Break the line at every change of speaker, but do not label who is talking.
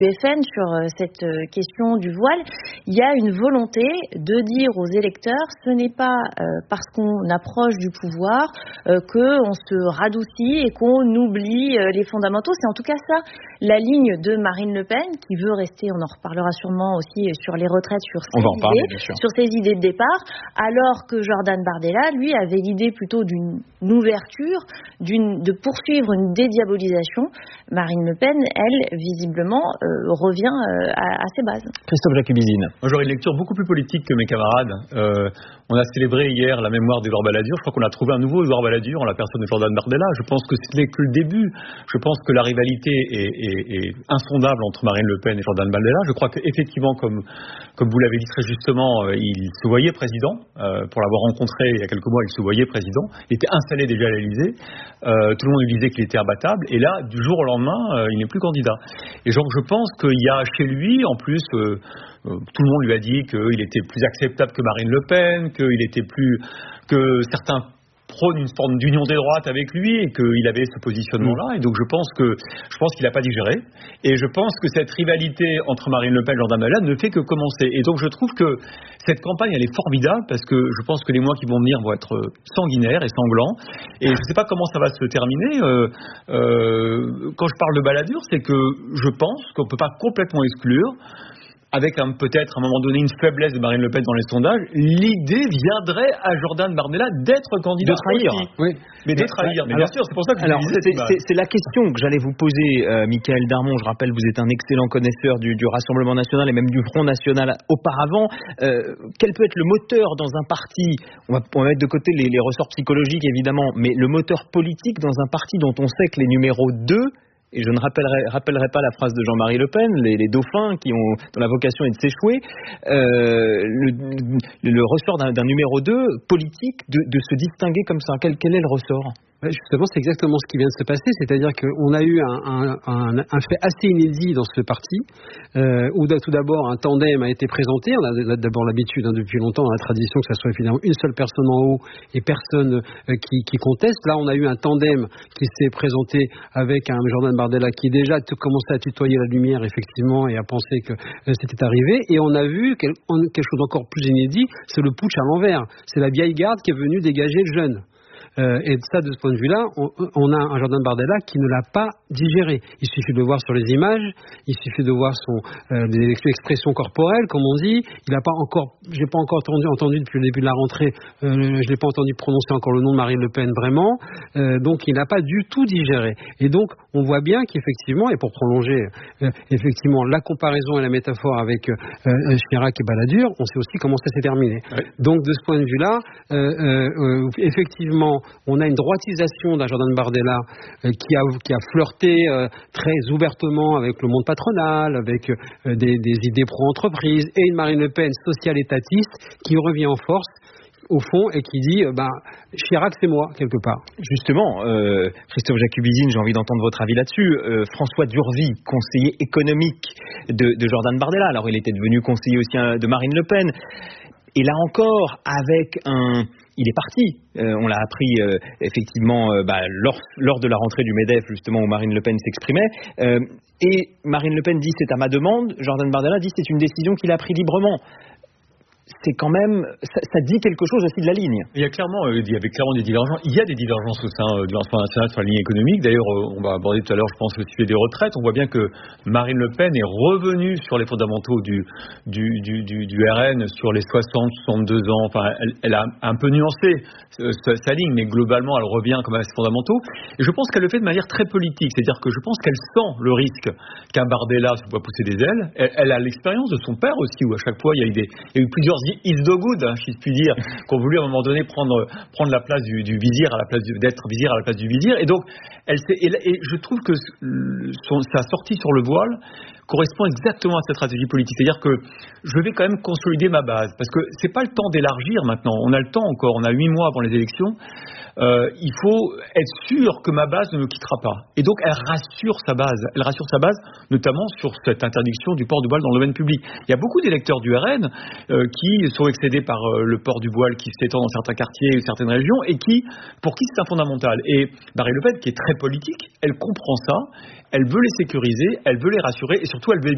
FN sur cette question du voile. Il y a une volonté de dire aux électeurs, ce n'est pas parce qu'on approche du pouvoir qu'on se radoucit et qu'on oublie les fondamentaux. C'est en tout cas ça la ligne de Marine Le Pen, qui veut rester, on en reparlera sûrement aussi sur les retraites, sur ses idées de départ, alors que Jordan Bardella, lui, avait l'idée plutôt d'une ouverture, de poursuivre une dédiabolisation. Marine Le Pen, elle, visiblement, revient à ses bases.
Christophe Jacubizine.
Moi, j'aurais une lecture beaucoup plus politique que mes camarades. On a célébré hier la mémoire d'Édouard Balladur. Je crois qu'on a trouvé un nouveau Édouard Balladur en la personne de Jordan Bardella. Je pense que ce n'est que le début. Je pense que la rivalité est insondable entre Marine Le Pen et Jordan Bardella. Je crois qu'effectivement, comme vous l'avez dit très justement, il se voyait président. Pour l'avoir rencontré il y a quelques mois, il se voyait président. Il était installé déjà à l'Élysée. Tout le monde lui disait qu'il était imbattable. Et là, du jour au lendemain, il n'est plus candidat. Et donc, je pense qu'il y a chez lui, en plus, tout le monde lui a dit qu'il était plus acceptable que Marine Le Pen, que certains prônent une forme d'union des droites avec lui et qu'il avait ce positionnement-là. Et donc je pense qu'il n'a pas digéré. Et je pense que cette rivalité entre Marine Le Pen et Jordan Bardella ne fait que commencer. Et donc je trouve que cette campagne, elle est formidable parce que je pense que les mois qui vont venir vont être sanguinaires et sanglants. Et je ne sais pas comment ça va se terminer. Quand je parle de Balladur, c'est que je pense qu'on ne peut pas complètement exclure, avec peut-être à un moment donné une faiblesse de Marine Le Pen dans les sondages, l'idée viendrait à Jordan Bardella d'être candidat.
De trahir.
Oui. Mais de trahir. Mais bien sûr, c'est pour ça que je disais.
C'est la question que j'allais vous poser, Mickaël Darmon. Je rappelle, vous êtes un excellent connaisseur du Rassemblement National et même du Front National auparavant. Quel peut être le moteur dans un parti? On va mettre de côté les ressorts psychologiques, évidemment, mais le moteur politique dans un parti dont on sait que les numéros 2, et je ne rappellerai pas la phrase de Jean-Marie Le Pen, les dauphins dont la vocation est de s'échouer, le ressort d'un numéro 2 politique de se distinguer comme ça. Quel est le ressort ?
Justement, c'est exactement ce qui vient de se passer, c'est-à-dire qu'on a eu un fait assez inédit dans ce parti, où tout d'abord un tandem a été présenté. On a d'abord l'habitude, depuis longtemps, dans la tradition, que ça soit finalement une seule personne en haut et personne qui conteste. Là, on a eu un tandem qui s'est présenté avec un Jordan Bardella qui déjà commençait à tutoyer la lumière, effectivement, et à penser que c'était arrivé. Et on a vu quelque chose d'encore plus inédit, c'est le putsch à l'envers. C'est la vieille garde qui est venue dégager le jeune. Et ça, de ce point de vue-là, on a un Jordan Bardella qui ne l'a pas digéré. Il suffit de le voir sur les images, il suffit de voir des expressions corporelles, comme on dit. J'ai pas encore entendu depuis le début de la rentrée, je l'ai pas entendu prononcer encore le nom de Marine Le Pen vraiment. Donc il n'a pas du tout digéré. Et donc on voit bien qu'effectivement, et pour prolonger effectivement la comparaison et la métaphore avec Chirac et Balladur, on sait aussi comment ça s'est terminé. Ouais. Donc de ce point de vue-là, effectivement, on a une droitisation d'un Jordan Bardella qui a flirté très ouvertement avec le monde patronal, avec des idées pro-entreprise, et une Marine Le Pen social-étatiste qui revient en force au fond et qui dit Chirac c'est moi quelque part.
Justement, Christophe Jacubizine, j'ai envie d'entendre votre avis là-dessus. François Durvy, conseiller économique de Jordan Bardella, alors il était devenu conseiller aussi de Marine Le Pen, et là encore il est parti, on l'a appris effectivement lors de la rentrée du MEDEF, justement, où Marine Le Pen s'exprimait, et Marine Le Pen dit c'est à ma demande, Jordan Bardella dit c'est une décision qu'il a prise librement. C'est quand même, ça dit quelque chose aussi de la ligne.
Il y avait clairement des divergences. Il y a des divergences au sein du Rassemblement National sur la ligne économique. D'ailleurs, on va aborder tout à l'heure, je pense, le sujet des retraites. On voit bien que Marine Le Pen est revenue sur les fondamentaux du RN sur les 60-62 ans. Enfin, elle a un peu nuancé sa ligne, mais globalement, elle revient comme à ses fondamentaux. Et je pense qu'elle le fait de manière très politique. C'est-à-dire que je pense qu'elle sent le risque qu'un Bardella se voit pousser des ailes. Elle a l'expérience de son père aussi, où à chaque fois, il y a eu plusieurs is do good, si je puis dire, qui ont voulu à un moment donné prendre la place du vizir d'être vizir à la place du vizir. Et donc, et je trouve que sa sortie sur le voile correspond exactement à cette stratégie politique. C'est-à-dire que je vais quand même consolider ma base, parce que c'est pas le temps d'élargir maintenant. On a le temps encore, on a 8 mois avant les élections. Il faut être sûr que ma base ne me quittera pas. Et donc, elle rassure sa base. Elle rassure sa base, notamment sur cette interdiction du port du voile dans le domaine public. Il y a beaucoup d'électeurs du RN qui sont excédés par le port du voile qui s'étend dans certains quartiers ou certaines régions, et pour qui c'est un fondamental. Et Marine Le Pen, qui est très politique, elle comprend ça, elle veut les sécuriser, elle veut les rassurer, et surtout elle veut